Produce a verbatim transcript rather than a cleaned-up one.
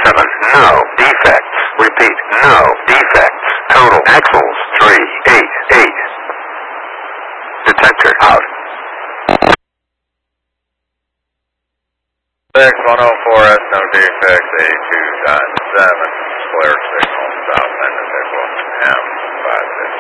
seven, no defects. Repeat, no defects. Total axles, three eight eight. Detector out. six one oh four S, no defects, eighty-two point seven, flare signal, south end of vehicle, M five six.